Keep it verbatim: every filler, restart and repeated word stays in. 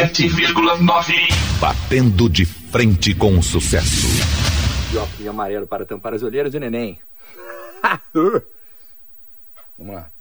sete vírgula nove. Batendo de frente com o sucesso. E óculos amarelo para tampar as olheiras do neném. Vamos lá.